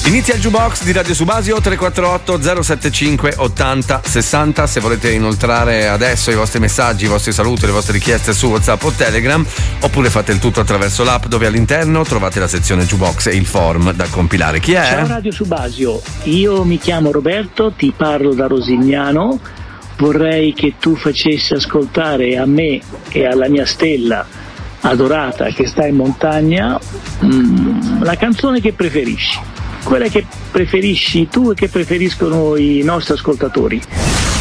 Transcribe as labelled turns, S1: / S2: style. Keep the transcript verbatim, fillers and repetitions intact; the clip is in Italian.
S1: Inizia il Jukebox di Radio Subasio tre quattro otto zero sette cinque ottanta sessanta. Se volete inoltrare adesso i vostri messaggi, i vostri saluti, le vostre richieste su WhatsApp o Telegram, oppure fate il tutto attraverso l'app dove all'interno trovate la sezione Jukebox e il form da compilare. Chi è?
S2: Ciao Radio Subasio, io mi chiamo Roberto, ti parlo da Rosignano. Vorrei che tu facessi ascoltare a me e alla mia stella adorata che sta in montagna mm, la canzone che preferisci, quella che preferisci tu e che preferiscono i nostri ascoltatori.